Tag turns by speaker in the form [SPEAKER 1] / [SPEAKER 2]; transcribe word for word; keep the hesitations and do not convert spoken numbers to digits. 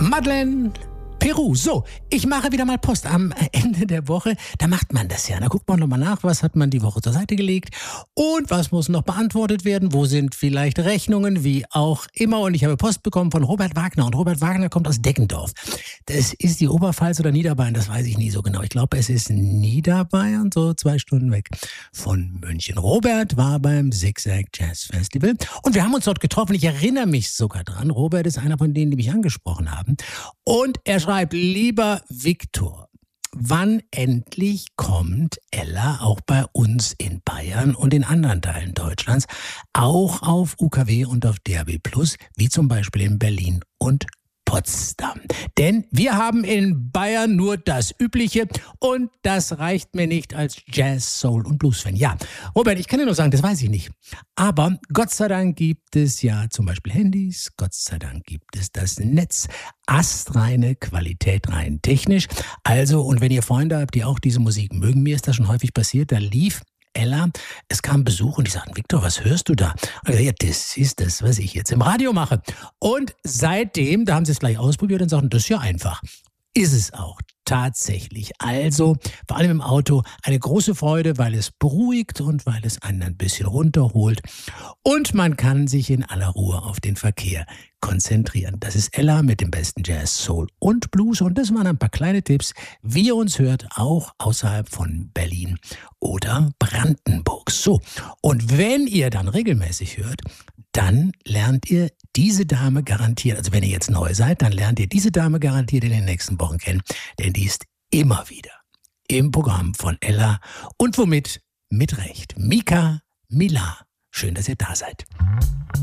[SPEAKER 1] Madeleine, Peru. So, ich mache wieder mal Post am Ende der Woche. Da macht man das ja. Da guckt man nochmal nach, was hat man die Woche zur Seite gelegt und was muss noch beantwortet werden. Wo sind vielleicht Rechnungen, wie auch immer. Und ich habe Post bekommen von Robert Wagner. Und Robert Wagner kommt aus Deggendorf. Das ist die Oberpfalz oder Niederbayern, das weiß ich nie so genau. Ich glaube, es ist Niederbayern, so zwei Stunden weg von München. Robert war beim Zigzag Jazz Festival und wir haben uns dort getroffen. Ich erinnere mich sogar dran. Robert ist einer von denen, die mich angesprochen haben. Und er schreibt, lieber Viktor, wann endlich kommt Ella auch bei uns in Bayern und in anderen Teilen Deutschlands, auch auf U K W und auf D A B plus, wie zum Beispiel in Berlin und Potsdam. Denn wir haben in Bayern nur das Übliche und das reicht mir nicht als Jazz, Soul und Blues-Fan. Ja, Robert, ich kann dir nur sagen, das weiß ich nicht. Aber Gott sei Dank gibt es ja zum Beispiel Handys, Gott sei Dank gibt es das Netz, astreine Qualität rein technisch. Also, und wenn ihr Freunde habt, die auch diese Musik mögen, mir ist das schon häufig passiert, da lief Ella, es kam Besuch und die sagten, Viktor, was hörst du da? Und ich sagte, ja, das ist das, was ich jetzt im Radio mache. Und seitdem, da haben sie es gleich ausprobiert und sagten, das ist ja einfach. Ist es auch tatsächlich. Also, vor allem im Auto, eine große Freude, weil es beruhigt und weil es einen ein bisschen runterholt. Und man kann sich in aller Ruhe auf den Verkehr konzentrieren. Das ist Ella mit dem besten Jazz, Soul und Blues. Und das waren ein paar kleine Tipps, wie ihr uns hört, auch außerhalb von Berlin oder Brandenburg. So, und wenn ihr dann regelmäßig hört, dann lernt ihr diese Dame garantiert, also wenn ihr jetzt neu seid, dann lernt ihr diese Dame garantiert in den nächsten Wochen kennen, denn die ist immer wieder im Programm von Ella und womit? Mit Recht. Mika Mila. Schön, dass ihr da seid.